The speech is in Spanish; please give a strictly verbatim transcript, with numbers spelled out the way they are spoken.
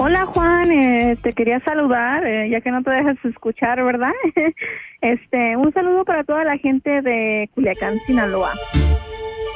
Hola Juan, eh, te quería saludar, eh, ya que no te dejas escuchar, ¿verdad? Este, un saludo para toda la gente de Culiacán, Sinaloa.